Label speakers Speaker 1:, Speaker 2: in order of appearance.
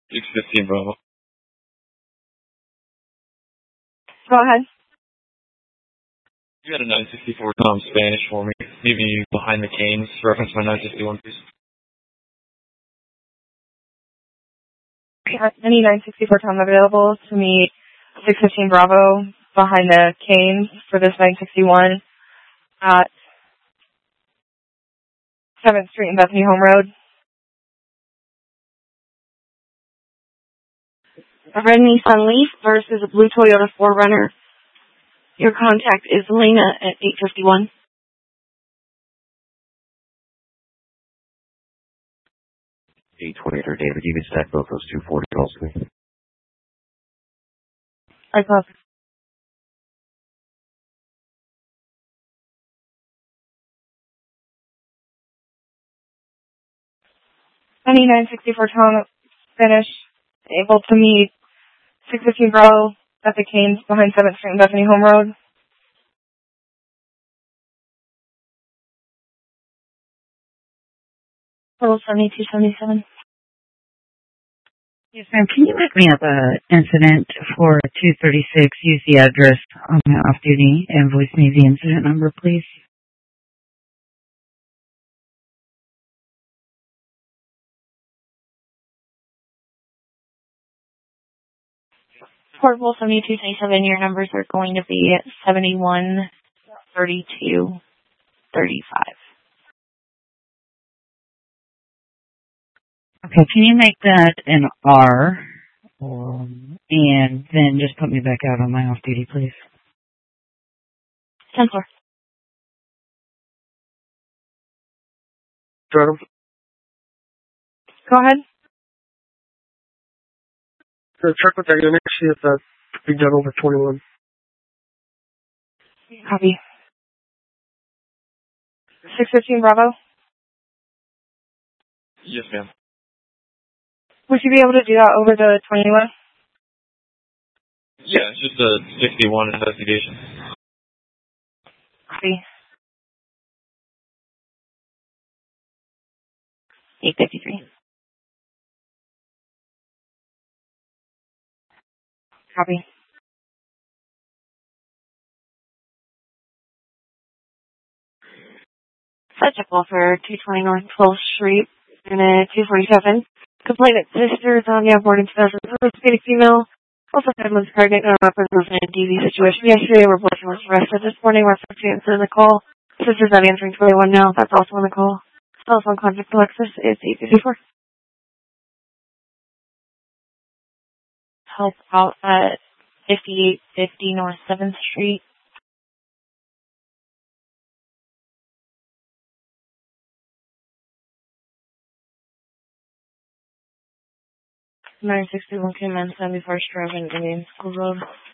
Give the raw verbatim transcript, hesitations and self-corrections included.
Speaker 1: six fifteen Bravo.
Speaker 2: Go ahead.
Speaker 1: You had a nine sixty-four Tom Spanish for me. Maybe behind the canes. Reference my nine sixty-one, please.
Speaker 2: Any nine sixty-four Tom available to meet six fifteen Bravo behind the canes for this nine sixty-one at seventh Street and Bethany Home Road.
Speaker 3: A red Nissan Leaf versus a blue Toyota four runner. Your contact is Lena at eight fifty-one.
Speaker 4: eight twenty-eight, David, you can stack both those two forty calls, please.
Speaker 2: I call. Any nine sixty-four Tom Spanish able to meet six fifteen Bravo at the canes behind seventh Street and Bethany Home Road.
Speaker 3: Total seventy-two seventy-seven.
Speaker 5: Yes, ma'am. Can you pick me up an incident for two thirty-six? Use the address on my off-duty and voice me the incident number, please.
Speaker 3: Portable seventy-two seventy-seven, your numbers are going to be seventy-one thirty-two thirty-five.
Speaker 5: Okay, can you make that an R? Um, and then just put me back out on my off-duty, please.
Speaker 3: ten four.
Speaker 6: Go
Speaker 2: Go ahead.
Speaker 6: So check with that unit, see if that could be done over twenty-one.
Speaker 2: Copy. six fifteen Bravo.
Speaker 1: Yes, ma'am.
Speaker 2: Would you be able to do that over the twenty-one?
Speaker 1: Yeah, it's just a sixty-one investigation.
Speaker 2: Copy.
Speaker 3: eight fifty-three.
Speaker 2: Copy.
Speaker 3: Such a call for two twenty North twelfth Street and a two forty-seven. Complainant sister is on the board in two thousand four, Hispanic female. Also five months pregnant, no represents in a D V situation. Yesterday, we're both was arrested. This morning, we're answering the call. Sister's not answering twenty-one now. That's also on the call. Telephone contact Alexis is eight fifty-four. Help out at fifty-eight fifty North seventh Street. nine sixty-one Kim and seventy-four Strove and Indian School Road.